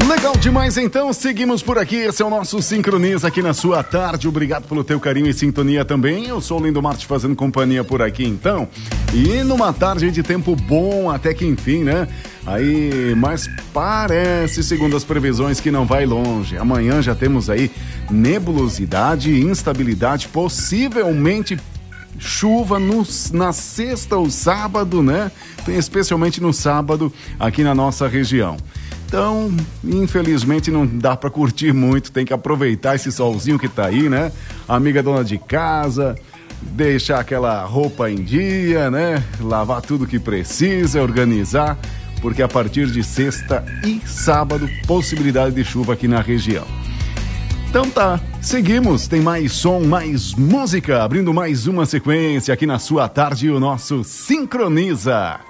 Legal demais, então, seguimos por aqui, esse é o nosso Sincroniza aqui na sua tarde, obrigado pelo teu carinho e sintonia também, eu sou o Lindomar te fazendo companhia por aqui então, e numa tarde de tempo bom até que enfim, né? Aí, mas parece, segundo as previsões, que não vai longe, amanhã já temos aí nebulosidade, instabilidade, possivelmente chuva na sexta ou sábado, né? Especialmente no sábado aqui na nossa região. Então, infelizmente não dá para curtir muito, tem que aproveitar esse solzinho que tá aí, né? Amiga dona de casa, deixar aquela roupa em dia, né? Lavar tudo que precisa, organizar, porque a partir de sexta e sábado, possibilidade de chuva aqui na região. Então tá, seguimos, tem mais som, mais música, abrindo mais uma sequência aqui na sua tarde, o nosso Sincroniza.